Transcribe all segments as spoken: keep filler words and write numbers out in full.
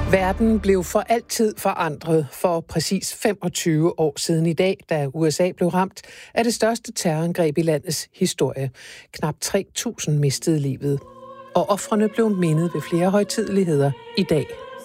Verden blev for altid forandret for præcis femogtyve år siden i dag, da U S A blev ramt af det største terrorangreb i landets historie. Knap tre tusind mistede livet, og ofrene blev mindet ved flere højtideligheder i dag.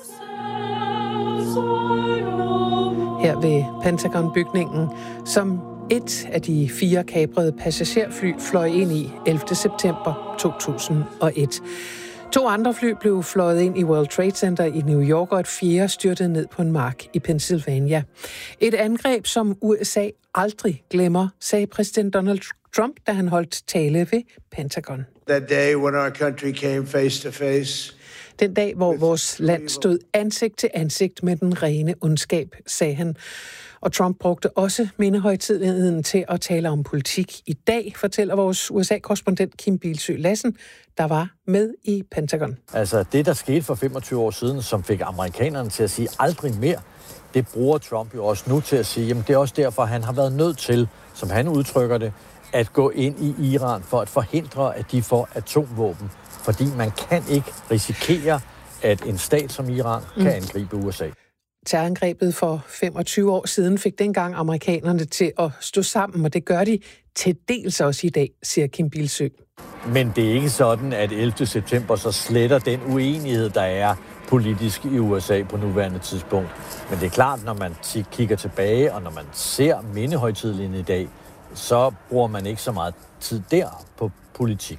Her ved Pentagon-bygningen, som et af de fire kaprede passagerfly fløj ind i ellevte september to tusind og et. To andre fly blev fløjet ind i World Trade Center i New York, og et fjerde styrtede ned på en mark i Pennsylvania. Et angreb, som U S A aldrig glemmer, sagde præsident Donald Trump, da han holdt tale ved Pentagon. That day when our country came face to face. Den dag, hvor vores land stod ansigt til ansigt med den rene ondskab, sagde han. Og Trump brugte også mindehøjtideligheden til at tale om politik. I dag fortæller vores U S A-korrespondent Kim Bildsøe Lassen, der var med i Pentagon. Altså det, der skete for femogtyve år siden, som fik amerikanerne til at sige aldrig mere, det bruger Trump jo også nu til at sige, jamen det er også derfor, han har været nødt til, som han udtrykker det, at gå ind i Iran for at forhindre, at de får atomvåben. Fordi man kan ikke risikere, at en stat som Iran kan angribe U S A. Terrorangrebet for femogtyve år siden fik dengang amerikanerne til at stå sammen, og det gør de til dels også i dag, siger Kim Bildsøe. Men det er ikke sådan, at ellevte september så sletter den uenighed, der er politisk i U S A på nuværende tidspunkt. Men det er klart, når man kigger tilbage, og når man ser mindehøjtideligheden i dag, så bruger man ikke så meget tid der på politik.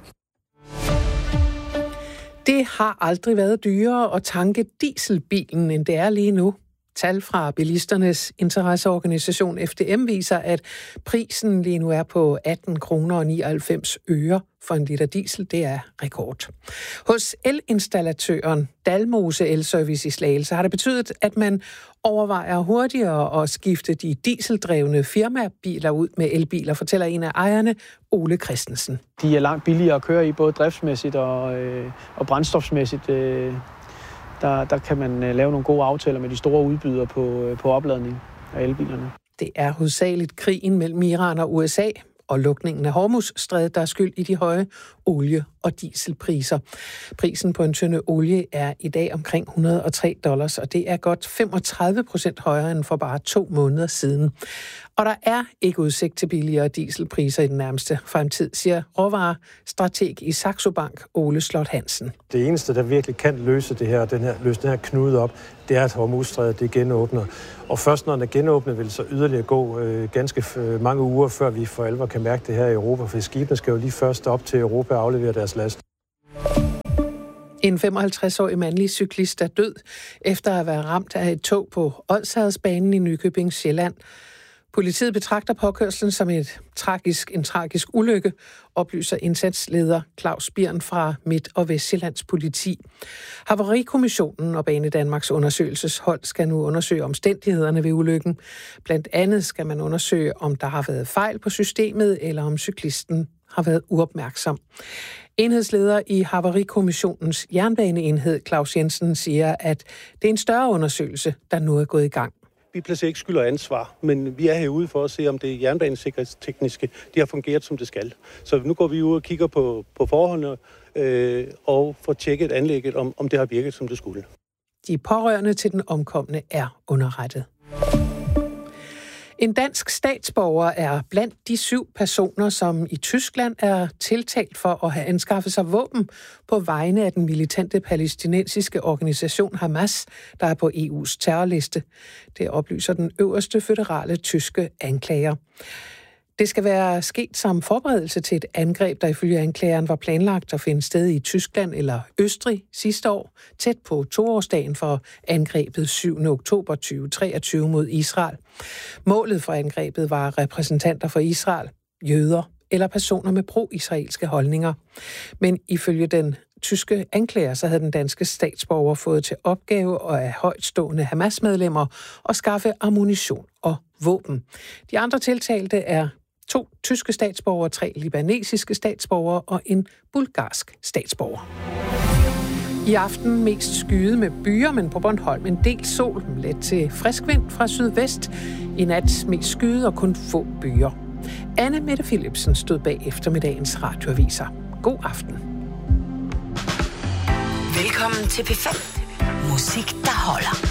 Det har aldrig været dyrere at tanke dieselbilen, end det er lige nu. Tal fra bilisternes interesseorganisation F D M viser, at prisen lige nu er på atten kroner og nioghalvfems øre for en liter diesel. Det er rekord. Hos elinstallatøren Dalmose Elservice i Slagelse har det betydet, at man overvejer hurtigere at skifte de dieseldrevne firmabiler ud med elbiler, fortæller en af ejerne, Ole Christensen. De er langt billigere at køre i, både driftsmæssigt og, øh, og brændstofsmæssigt. Øh, der, der kan man øh, lave nogle gode aftaler med de store udbydere på, øh, på opladning af elbilerne. Det er hovedsageligt krigen mellem Iran og U S A og lukningen af Hormuzstrædet, der er skyld i de høje olie- og dieselpriser. Prisen på en tønde olie er i dag omkring et hundrede og tre dollars, og det er godt femogtredive procent højere end for bare to måneder siden. Og der er ikke udsigt til billigere dieselpriser i den nærmeste fremtid, siger råvarestrateg i Saxo Bank, Ole Slot Hansen. Det eneste, der virkelig kan løse det her, den her, løse den her knude op, det er, at Hormuzstrædet det genåbner. Og først når den er genåbnet, vil så yderligere gå øh, ganske øh, mange uger, før vi for alvor kan mærke det her i Europa, for skibene skal jo lige først op til Europa og aflevere deres last. En femoghalvtreds-årig mandlig cyklist er død efter at være ramt af et tog på Odsherredsbanen i Nykøbing Sjælland. Politiet betragter påkørslen som et tragisk, en tragisk ulykke, oplyser indsatsleder Claus Birn fra Midt- og Vestsjællands politi. Havarikommissionen og Banedanmarks undersøgelseshold skal nu undersøge omstændighederne ved ulykken. Blandt andet skal man undersøge, om der har været fejl på systemet, eller om cyklisten har været uopmærksom. Enhedsleder i Havarikommissionens jernbaneenhed, Claus Jensen, siger, at det er en større undersøgelse, der nu er gået i gang. Vi placerer ikke skyld og ansvar, men vi er herude for at se, om det jernbanesikkerhedstekniske de har fungeret, som det skal. Så nu går vi ud og kigger på, på forholdene øh, og får tjekket anlægget, om, om det har virket, som det skulle. De pårørende til den omkomne er underrettet. En dansk statsborger er blandt de syv personer, som i Tyskland er tiltalt for at have anskaffet sig våben på vegne af den militante palæstinensiske organisation Hamas, der er på E U's terrorliste. Det oplyser den øverste føderale tyske anklager. Det skal være sket som forberedelse til et angreb, der ifølge anklageren var planlagt at finde sted i Tyskland eller Østrig sidste år, tæt på toårsdagen for angrebet syvende oktober to tusind treogtyve mod Israel. Målet for angrebet var repræsentanter for Israel, jøder eller personer med pro-israelske holdninger. Men ifølge den tyske anklager, så havde den danske statsborger fået til opgave at af højtstående Hamas-medlemmer at skaffe ammunition og våben. De andre tiltalte er to tyske statsborgere, tre libanesiske statsborgere og en bulgarsk statsborger. I aften mest skyet med byer, men på Bornholm en del sol, let til frisk vind fra sydvest. I nat mest skyet og kun få byer. Anne Mette Philipsen stod bag eftermiddagens radioaviser. God aften. Velkommen til P fem. Musik, der holder.